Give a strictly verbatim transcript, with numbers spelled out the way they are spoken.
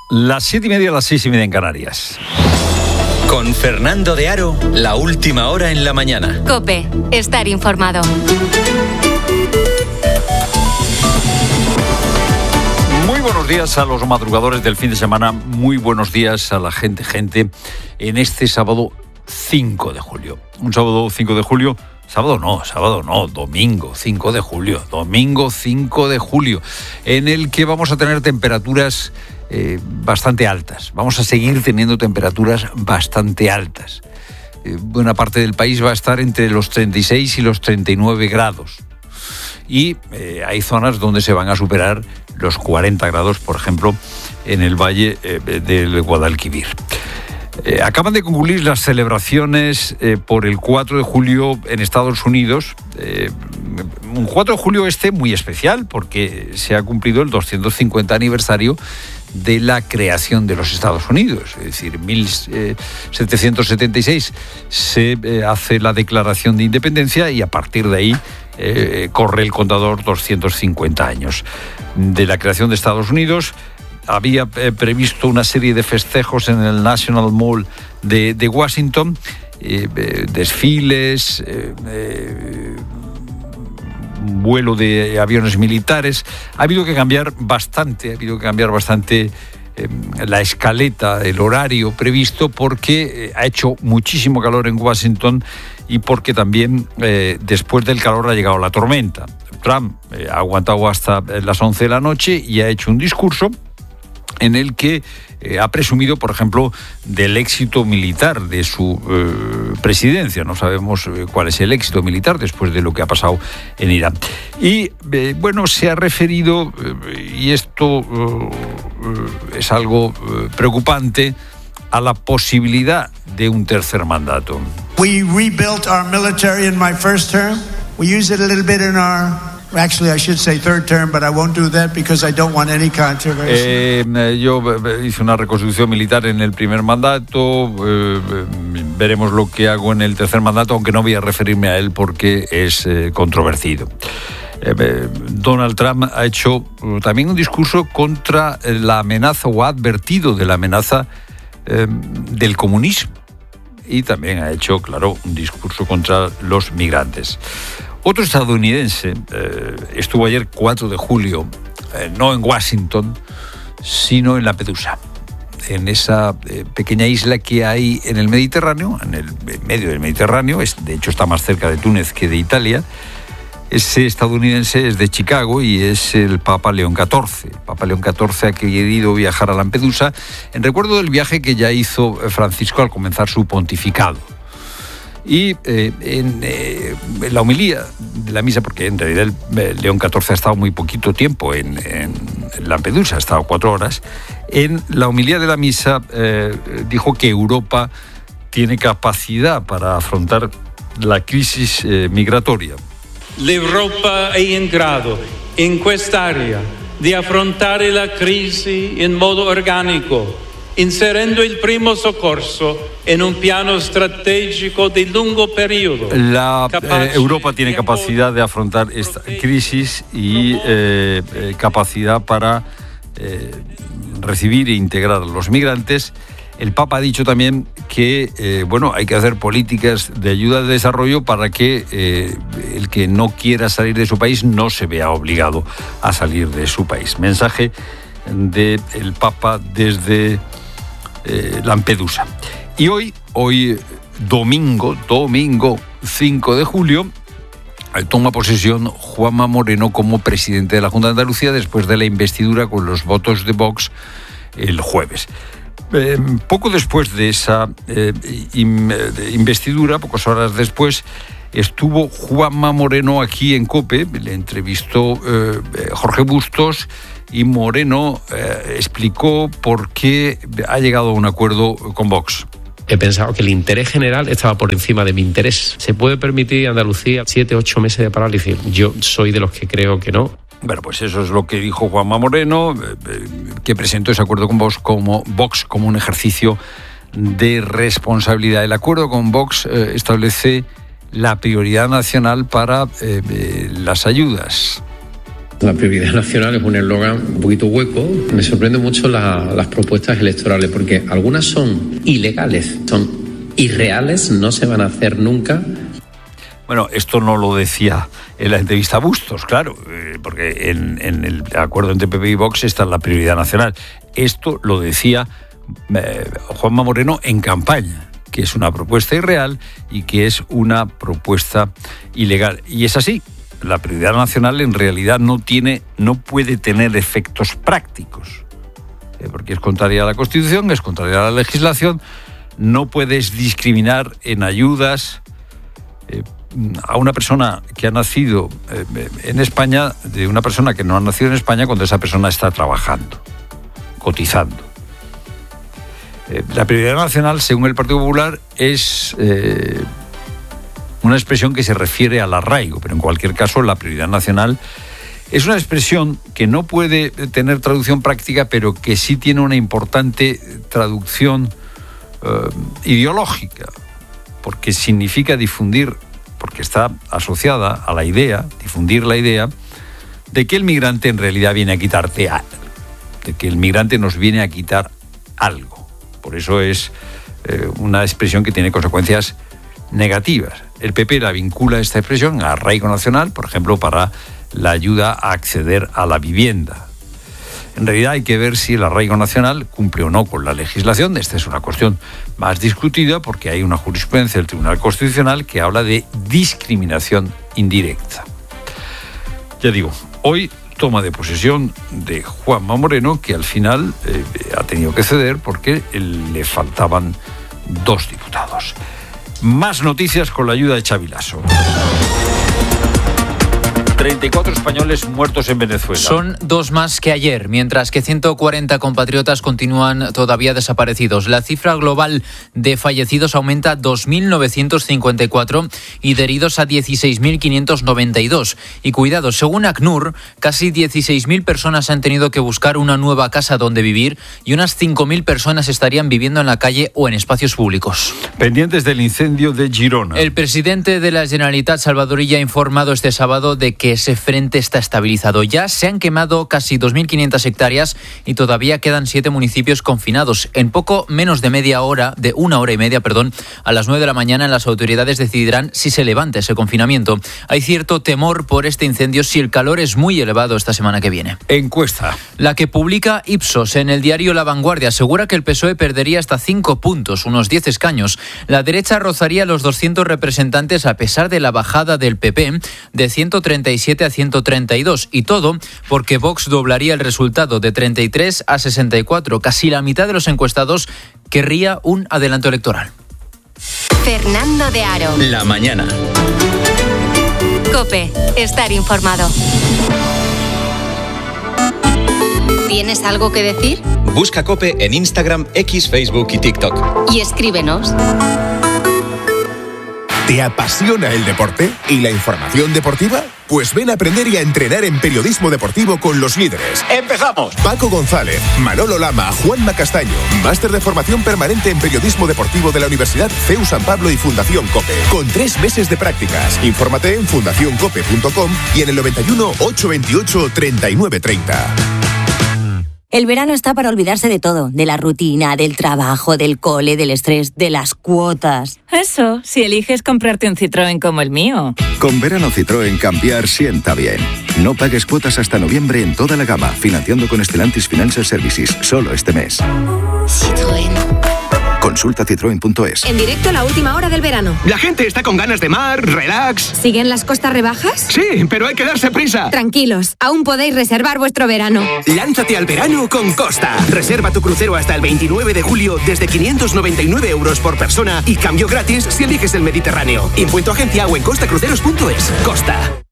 Las siete y media, las seis y media en Canarias. Con Fernando de Aro, la última hora en la mañana. COPE, estar informado. Muy buenos días a los madrugadores del fin de semana. Muy buenos días a la gente, gente, en este sábado cinco de julio. Un sábado cinco de julio. Sábado no, sábado no, domingo cinco de julio. Domingo cinco de julio, en el que vamos a tener temperaturas eh, bastante altas. Vamos a seguir teniendo temperaturas bastante altas. Eh, buena parte del país va a estar entre los treinta y seis y los treinta y nueve grados. Y eh, hay zonas donde se van a superar los cuarenta grados, por ejemplo, en el valle eh, del Guadalquivir. Eh, acaban de concluir las celebraciones eh, por el cuatro de julio en Estados Unidos. Eh, un cuatro de julio este muy especial porque se ha cumplido el doscientos cincuenta aniversario de la creación de los Estados Unidos. Es decir, en mil setecientos setenta y seis se eh, hace la declaración de independencia y a partir de ahí eh, corre el contador doscientos cincuenta años de la creación de Estados Unidos. Había eh, previsto una serie de festejos en el National Mall de, de Washington, eh, eh, desfiles, eh, eh, vuelo de aviones militares. Ha habido que cambiar bastante, ha habido que cambiar bastante eh, la escaleta, el horario previsto, porque eh, ha hecho muchísimo calor en Washington y porque también eh, después del calor ha llegado la tormenta. Trump eh, ha aguantado hasta las once de la noche y ha hecho un discurso en el que eh, ha presumido, por ejemplo, del éxito militar de su eh, presidencia. No sabemos eh, cuál es el éxito militar después de lo que ha pasado en Irán. Y, eh, bueno, se ha referido, eh, y esto eh, es algo eh, preocupante, a la posibilidad de un tercer mandato. We rebuilt our military in my first term. We used it a little bit in our... Actually, I should say third term, but I won't do that because I don't want any controversy. Eh, yo hice una reconstrucción militar en el primer mandato. Eh, veremos lo que hago en el tercer mandato, aunque no voy a referirme a él porque es eh, controvertido. Eh, Donald Trump ha hecho también un discurso contra la amenaza, o ha advertido de la amenaza eh, del comunismo. Y también ha hecho, claro, un discurso contra los migrantes. Otro estadounidense eh, estuvo ayer cuatro de julio, eh, no en Washington, sino en Lampedusa, en esa eh, pequeña isla que hay en el Mediterráneo, en el en medio del Mediterráneo, es, de hecho está más cerca de Túnez que de Italia. Ese estadounidense es de Chicago y es el Papa León catorce. El Papa León catorce ha querido viajar a Lampedusa en recuerdo del viaje que ya hizo Francisco al comenzar su pontificado. Y eh, en, eh, en la homilía de la misa, porque en realidad el, el León catorce ha estado muy poquito tiempo en, en Lampedusa, ha estado cuatro horas, en la homilía de la misa eh, dijo que Europa tiene capacidad para afrontar la crisis eh, migratoria. L'Europa è in grado, in quest'area, di affrontare la crisi in modo organico, inserendo il primo soccorso en un piano estratégico de largo periodo. La eh, Europa tiene capacidad de afrontar esta crisis y eh, eh, capacidad para eh, recibir e integrar a los migrantes. El Papa ha dicho también que eh, bueno, hay que hacer políticas de ayuda al desarrollo para que eh, el que no quiera salir de su país no se vea obligado a salir de su país. Mensaje del Papa desde eh, Lampedusa. Y hoy, hoy domingo, domingo cinco de julio, toma posesión Juanma Moreno como presidente de la Junta de Andalucía después de la investidura con los votos de Vox el jueves. Eh, poco después de esa eh, in, de investidura, pocas horas después, estuvo Juanma Moreno aquí en COPE, le entrevistó eh, Jorge Bustos y Moreno eh, explicó por qué ha llegado a un acuerdo con Vox. He pensado que el interés general estaba por encima de mi interés. ¿Se puede permitir Andalucía siete, ocho meses de parálisis? Yo soy de los que creo que no. Bueno, pues eso es lo que dijo Juanma Moreno, que presentó ese acuerdo con Vox como, Vox como un ejercicio de responsabilidad. El acuerdo con Vox eh, establece la prioridad nacional para eh, las ayudas. La prioridad nacional es un eslogan un poquito hueco. Me sorprenden mucho la, las propuestas electorales porque algunas son ilegales, son irreales, no se van a hacer nunca. Bueno, esto no lo decía en la entrevista a Bustos, claro, eh, porque en, en el acuerdo entre P P y Vox está la prioridad nacional. Esto lo decía eh, Juanma Moreno en campaña, que es una propuesta irreal y que es una propuesta ilegal. Y es así. La prioridad nacional en realidad no tiene, no puede tener efectos prácticos, eh, porque es contraria a la Constitución, es contraria a la legislación. No puedes discriminar en ayudas eh, a una persona que ha nacido eh, en España de una persona que no ha nacido en España cuando esa persona está trabajando, cotizando. Eh, la prioridad nacional, según el Partido Popular, es Eh, una expresión que se refiere al arraigo, pero en cualquier caso la prioridad nacional es una expresión que no puede tener traducción práctica, pero que sí tiene una importante traducción eh, ideológica, porque significa difundir, porque está asociada a la idea, difundir la idea de que el migrante en realidad viene a quitarte algo, de que el migrante nos viene a quitar algo. Por eso es eh, una expresión que tiene consecuencias negativas. El P P la vincula esta expresión a arraigo nacional, por ejemplo, para la ayuda a acceder a la vivienda. En realidad hay que ver si el arraigo nacional cumple o no con la legislación. Esta es una cuestión más discutida porque hay una jurisprudencia del Tribunal Constitucional que habla de discriminación indirecta. Ya digo, hoy toma de posesión de Juanma Moreno, que al final eh, ha tenido que ceder porque le faltaban dos diputados. Más noticias con la ayuda de Xavi Lasso. treinta y cuatro españoles muertos en Venezuela. Son dos más que ayer, mientras que ciento cuarenta compatriotas continúan todavía desaparecidos. La cifra global de fallecidos aumenta a dos mil novecientos cincuenta y cuatro y de heridos a dieciséis mil quinientos noventa y dos. Y cuidado, según ACNUR, casi dieciséis mil personas han tenido que buscar una nueva casa donde vivir y unas cinco mil personas estarían viviendo en la calle o en espacios públicos. Pendientes del incendio de Girona. El presidente de la Generalitat, Salvador Illa, ha informado este sábado de que ese frente está estabilizado. Ya se han quemado casi dos mil quinientas hectáreas y todavía quedan siete municipios confinados. En poco menos de media hora, de una hora y media, perdón, a las nueve de la mañana las autoridades decidirán si se levanta ese confinamiento. Hay cierto temor por este incendio si el calor es muy elevado esta semana que viene. Encuesta. La que publica Ipsos en el diario La Vanguardia asegura que el P S O E perdería hasta cinco puntos, unos diez escaños. La derecha rozaría los doscientos representantes a pesar de la bajada del P P de ciento treinta y siete a ciento treinta y dos, y todo porque Vox doblaría el resultado de treinta y tres a sesenta y cuatro. Casi la mitad de los encuestados querría un adelanto electoral. Fernando de Aro. La mañana. COPE. Estar informado. ¿Tienes algo que decir? Busca COPE en Instagram, X, Facebook y TikTok. Y escríbenos. ¿Te apasiona el deporte y la información deportiva? Pues ven a aprender y a entrenar en periodismo deportivo con los líderes. ¡Empezamos! Paco González, Manolo Lama, Juanma Castaño. Máster de formación permanente en periodismo deportivo de la Universidad C E U San Pablo y Fundación COPE. Con tres meses de prácticas. Infórmate en fundación cope punto com y en el noventa y uno, ochocientos veintiocho, treinta y nueve treinta. El verano está para olvidarse de todo, de la rutina, del trabajo, del cole, del estrés, de las cuotas. Eso, si eliges comprarte un Citroën como el mío. Con verano Citroën cambiar sienta bien. No pagues cuotas hasta noviembre en toda la gama, financiando con Stellantis Financial Services, solo este mes. Citroën. Consulta citroen punto es. En directo a la última hora del verano. La gente está con ganas de mar, relax. ¿Siguen las costas rebajas? Sí, pero hay que darse prisa. Tranquilos, aún podéis reservar vuestro verano. Lánzate al verano con Costa. Reserva tu crucero hasta el veintinueve de julio desde quinientos noventa y nueve euros por persona y cambio gratis si eliges el Mediterráneo. Impuesto agencia o en costa cruceros punto es. Costa.